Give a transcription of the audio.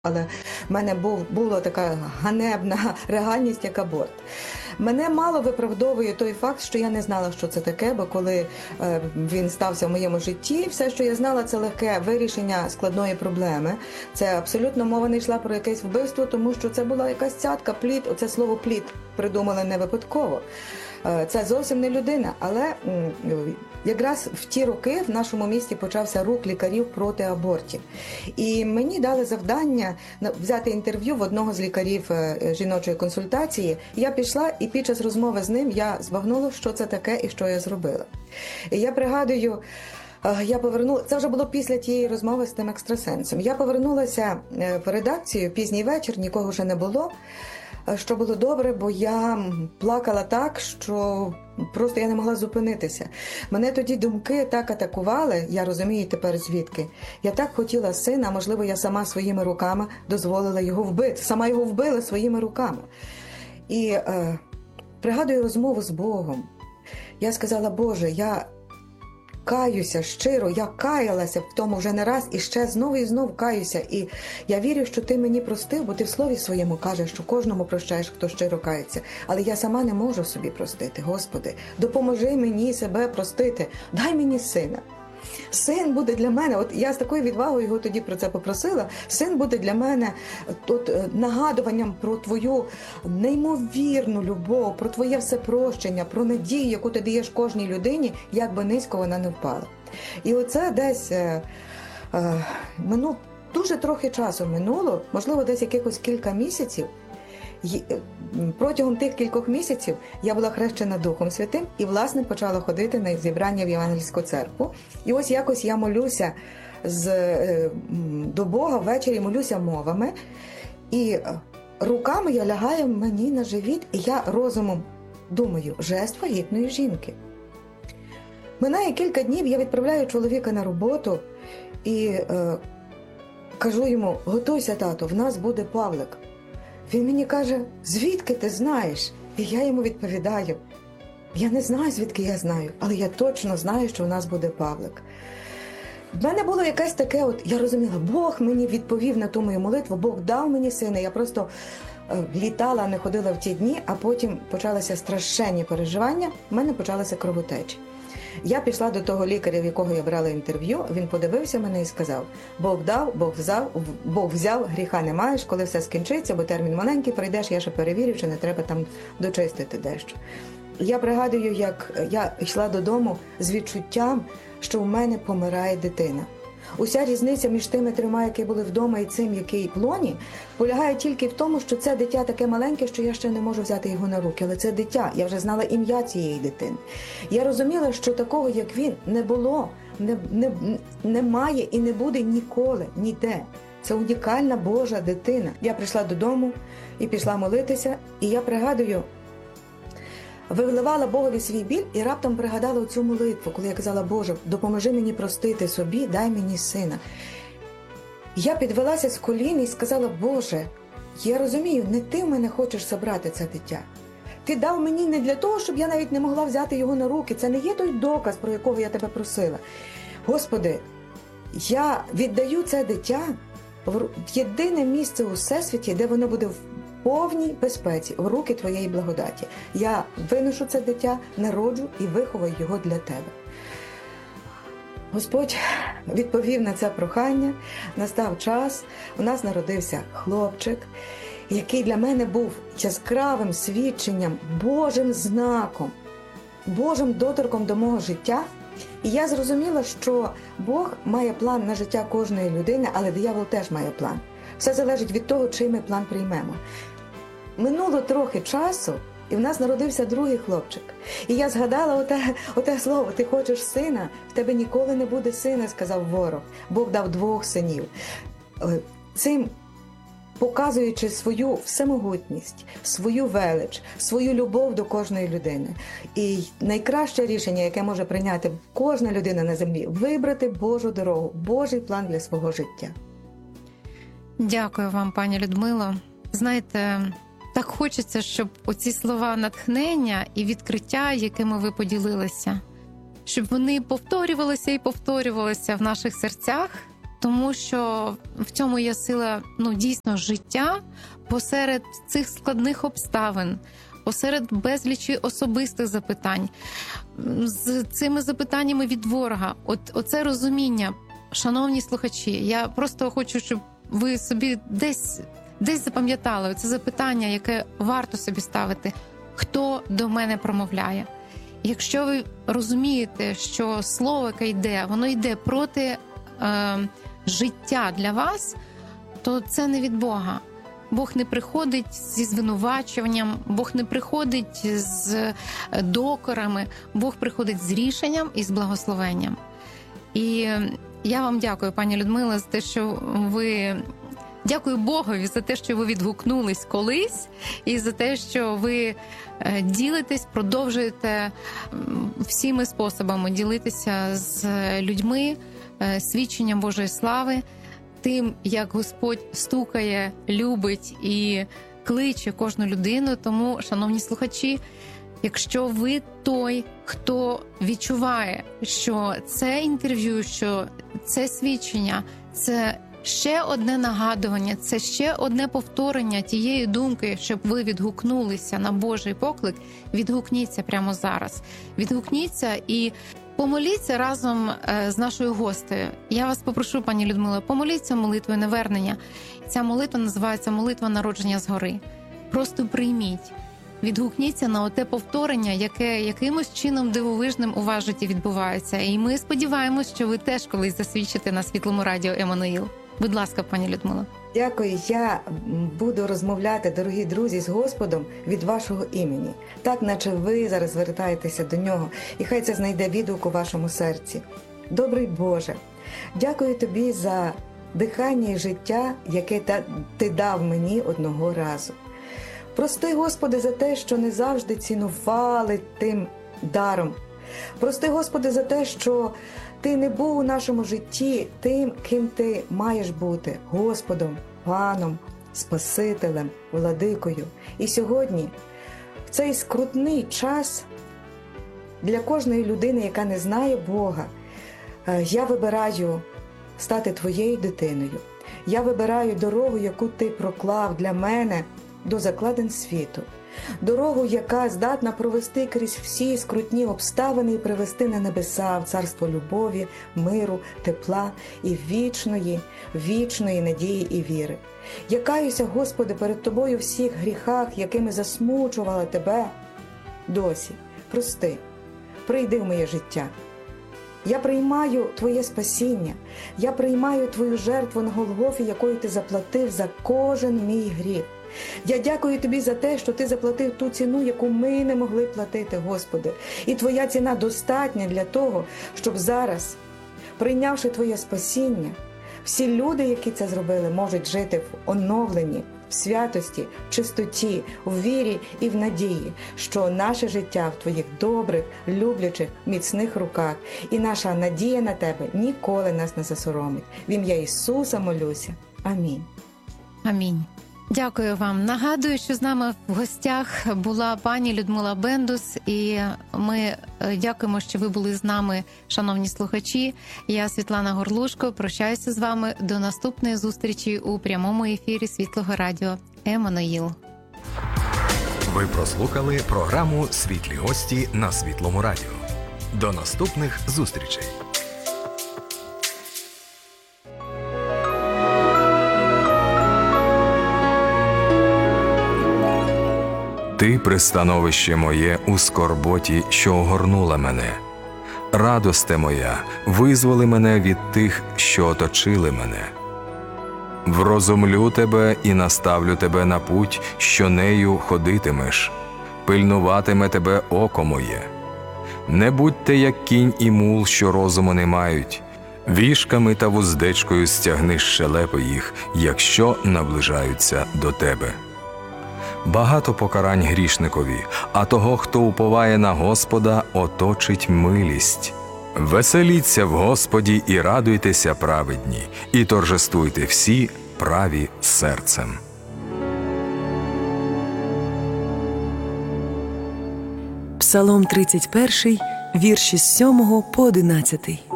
Але в мене була така ганебна реальність, як аборт. Мене мало виправдовує той факт, що я не знала, що це таке, бо коли він стався в моєму житті, все, що я знала, це легке вирішення складної проблеми. Це абсолютно мова не йшла про якесь вбивство, тому що це була якась цятка, плід. Оце слово плід придумали не випадково. Це зовсім не людина, але якраз в ті роки в нашому місті почався рух лікарів проти абортів. І мені дали завдання взяти інтерв'ю в одного з лікарів жіночої консультації. Я пішла, і під час розмови з ним я збагнула, що це таке і що я зробила. І я пригадую, це вже було після тієї розмови з тим екстрасенсом. Я повернулася в редакцію, пізній вечір, нікого вже не було. Що було добре, бо я плакала так, що просто я не могла зупинитися. Мене тоді думки так атакували, я розумію тепер звідки. Я так хотіла сина, можливо, я сама своїми руками дозволила його вбити. Сама його вбила своїми руками. І пригадую розмову з Богом. Я сказала: Боже, я каюся щиро, я каялася в тому вже не раз і ще знову і знову каюся. І я вірю, що ти мені простив, бо ти в слові своєму кажеш, що кожному прощаєш, хто щиро кається. Але я сама не можу собі простити. Господи, допоможи мені себе простити. Дай мені сина. Син буде для мене, от я з такою відвагою його тоді про це попросила, син буде для мене нагадуванням про твою неймовірну любов, про твоє всепрощення, про надію, яку ти даєш кожній людині, як би низько вона не впала. І оце десь дуже трохи часу минуло, можливо, десь якихось кілька місяців. Протягом тих кількох місяців я була хрещена Духом Святим і, власне, почала ходити на зібрання в Євангельську церкву. І ось якось я молюся до Бога, ввечері молюся мовами, і руками я лягаю мені на живіт, і я розумом думаю: жест вагітної жінки. Минає кілька днів, я відправляю чоловіка на роботу і кажу йому: готуйся, тато, в нас буде Павлик. Він мені каже: звідки ти знаєш? І я йому відповідаю: я не знаю, звідки я знаю, але я точно знаю, що у нас буде Павлик. В мене було якесь таке, я розуміла, Бог мені відповів на ту мою молитву, Бог дав мені сина. Я просто літала, не ходила в ті дні, а потім почалися страшенні переживання, в мене почалася кровотеча. Я пішла до того лікаря, в якого я брала інтерв'ю, він подивився мене і сказав: Бог дав, Бог взяв, гріха не маєш, коли все скінчиться, бо термін маленький, прийдеш, я ще перевірю, чи не треба там дочистити дещо. Я пригадую, як я йшла додому з відчуттям, що в мене помирає дитина. Уся різниця між тими трьома, які були вдома, і цим, який в лоні, полягає тільки в тому, що це дитя таке маленьке, що я ще не можу взяти його на руки. Але це дитя, я вже знала ім'я цієї дитини. Я розуміла, що такого, як він, не було, немає і не буде ніколи, ніде. Це унікальна Божа дитина. Я прийшла додому і пішла молитися, і я пригадую, виливала Богові свій біль і раптом пригадала оцю молитву, коли я казала: Боже, допоможи мені простити собі, дай мені сина. Я підвелася з колін і сказала: Боже, я розумію, не ти в мене хочеш забрати це дитя. Ти дав мені не для того, щоб я навіть не могла взяти його на руки. Це не є той доказ, про якого я тебе просила. Господи, я віддаю це дитя в єдине місце у всесвіті, де воно буде в повній безпеці, в руки твоєї благодаті. Я виношу це дитя, народжу і виховаю його для тебе. Господь відповів на це прохання, настав час, у нас народився хлопчик, який для мене був яскравим свідченням, Божим знаком, Божим доторком до мого життя. І я зрозуміла, що Бог має план на життя кожної людини, але диявол теж має план. Все залежить від того, чий ми план приймемо. Минуло трохи часу, і в нас народився другий хлопчик. І я згадала оте слово: ти хочеш сина, в тебе ніколи не буде сина, сказав ворог. Бог дав 2 синів. Цим показуючи свою всемогутність, свою велич, свою любов до кожної людини. І найкраще рішення, яке може прийняти кожна людина на землі – вибрати Божу дорогу, Божий план для свого життя. Дякую вам, пані Людмило. Знаєте, так хочеться, щоб оці слова натхнення і відкриття, якими ви поділилися, щоб вони повторювалися і повторювалися в наших серцях, тому що в цьому є сила, дійсно, життя посеред цих складних обставин, посеред безлічі особистих запитань, з цими запитаннями від ворога. Оце розуміння, шановні слухачі, я просто хочу, щоб ви собі десь запам'ятали це запитання, яке варто собі ставити. Хто до мене промовляє? Якщо ви розумієте, що слово, яке йде, воно йде проти життя для вас, то це не від Бога. Бог не приходить зі звинувачуванням, Бог не приходить з докорами, Бог приходить з рішенням і з благословенням. І я вам дякую, пані Людмила, за те, що ви... Дякую Богові за те, що ви відгукнулись колись, і за те, що ви ділитесь, продовжуєте всіми способами ділитися з людьми свідченням Божої слави, тим, як Господь стукає, любить і кличе кожну людину. Тому, шановні слухачі, якщо ви той, хто відчуває, що це інтерв'ю, що це свідчення, це ще одне нагадування, це ще одне повторення тієї думки, щоб ви відгукнулися на Божий поклик, відгукніться прямо зараз. Відгукніться і помоліться разом з нашою гостею. Я вас попрошу, пані Людмила, помоліться молитвою навернення. Ця молитва називається «Молитва народження згори». Просто прийміть. Відгукніться на оте повторення, яке якимось чином дивовижним у вас житті відбувається. І ми сподіваємось, що ви теж колись засвідчите на Світлому радіо Еммануїл. Будь ласка, пані Людмила. Дякую. Я буду розмовляти, дорогі друзі, з Господом від вашого імені. Так, наче ви зараз звертаєтеся до Нього. І хай це знайде відгук у вашому серці. Добрий Боже, дякую Тобі за дихання і життя, яке Ти дав мені одного разу. Прости, Господи, за те, що не завжди цінували тим даром. Прости, Господи, за те, що Ти не був у нашому житті тим, ким Ти маєш бути – Господом, Паном, Спасителем, Владикою. І сьогодні, в цей скрутний час для кожної людини, яка не знає Бога, я вибираю стати Твоєю дитиною. Я вибираю дорогу, яку Ти проклав для мене до закладин світу. Дорогу, яка здатна провести крізь всі скрутні обставини і привести на небеса в царство любові, миру, тепла і вічної надії і віри. Я каюся, Господи, перед Тобою в всіх гріхах, якими засмучувала Тебе досі. Прости, прийди в моє життя. Я приймаю Твоє спасіння, я приймаю Твою жертву на Голгофі, якою Ти заплатив за кожен мій гріх. Я дякую Тобі за те, що Ти заплатив ту ціну, яку ми не могли платити, Господи. І Твоя ціна достатня для того, щоб зараз, прийнявши Твоє спасіння, всі люди, які це зробили, можуть жити в оновленні, в святості, в чистоті, в вірі і в надії, що наше життя в Твоїх добрих, люблячих, міцних руках, і наша надія на Тебе ніколи нас не засоромить. В ім'я Ісуса молюся. Амінь. Амінь. Дякую вам. Нагадую, що з нами в гостях була пані Людмила Бендус, і ми дякуємо, що ви були з нами, шановні слухачі. Я, Світлана Горлушко, прощаюся з вами до наступної зустрічі у прямому ефірі Світлого радіо Еммануїл. Ви прослухали програму «Світлі гості» на Світлому радіо. До наступних зустрічей! Ти – пристановище моє у скорботі, що огорнула мене. Радосте моя, визволи мене від тих, що оточили мене. Врозумлю тебе і наставлю тебе на путь, що нею ходитимеш. Пильнуватиме тебе око моє. Не будьте, як кінь і мул, що розуму не мають. Вішками та вуздечкою стягни щелепи їх, якщо наближаються до тебе. Багато покарань грішникові, а того, хто уповає на Господа, оточить милість. Веселіться в Господі і радуйтеся, праведні, і торжествуйте всі праві серцем. Псалом 31, вірші з 7 по 11.